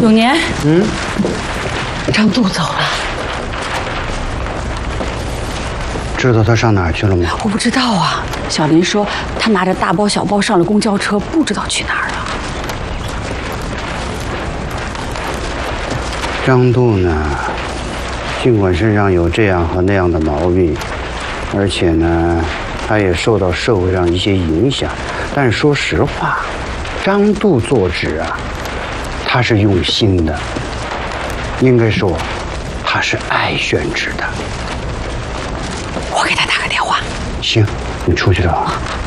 永年，张度走了， 知道他上哪儿去了吗？ 我不知道啊。小林说他拿着大包小包上了公交车，不知道去哪儿了。 张度呢，尽管身上有这样和那样的毛病，而且呢，他也受到社会上一些影响，但是说实话，张度做纸啊，他是用心的，应该说，他是爱选纸的。 我给他打个电话。 行，你出去了啊。